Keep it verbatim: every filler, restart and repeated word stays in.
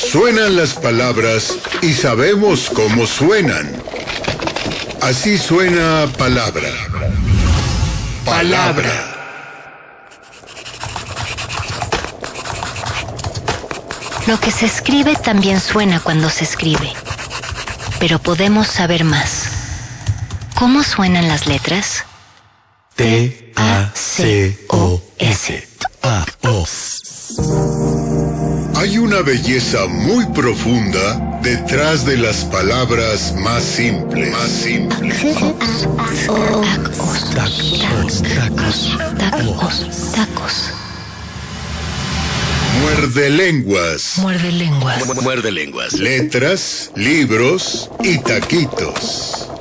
Suenan las palabras y sabemos cómo suenan. Así suena palabra. Palabra. Lo que se escribe también suena cuando se escribe, pero podemos saber más. ¿Cómo suenan las letras? T A C O S. A O. Hay una belleza muy profunda detrás de las palabras más simples. Más simples. Tacos. Tacos. Tacos. Tacos. Tacos. Muerde lenguas. Muerde lenguas. Muerde lenguas. Letras, libros y taquitos.